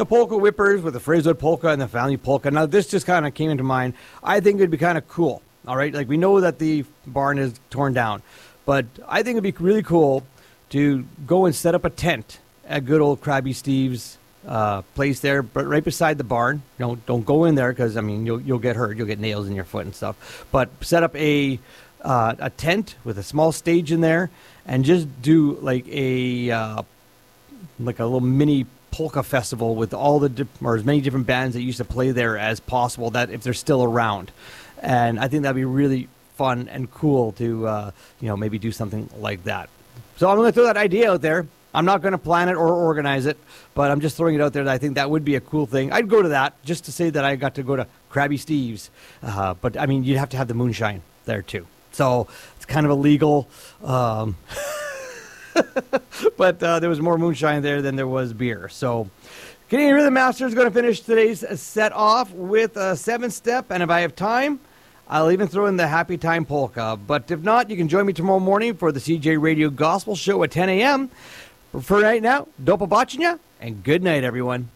the polka whippers with the Fraserwood polka and the family polka. Now, this just kind of came into mind. I think it'd be kind of cool. All right, like we know that the barn is torn down, but I think it'd be really cool to go and set up a tent at good old Krabby Steve's place there, but right beside the barn. Don't go in there because I mean you'll get hurt. You'll get nails in your foot and stuff. But set up a tent with a small stage in there, and just do like a little mini polka festival with all the or as many different bands that used to play there as possible. That if they're still around, and I think that'd be really fun and cool to maybe do something like that. So I'm going to throw that idea out there. I'm not going to plan it or organize it, but I'm just throwing it out there that I think that would be a cool thing. I'd go to that just to say that I got to go to Krabby Steve's. But, I mean, you'd have to have the moonshine there, too. So it's kind of illegal. But there was more moonshine there than there was beer. So Canadian Rhythm Master is going to finish today's set off with a 7-step. And if I have time, I'll even throw in the Happy Time Polka. But if not, you can join me tomorrow morning for the CJ Radio Gospel Show at 10 a.m. For right now, do pobачення, and good night, everyone.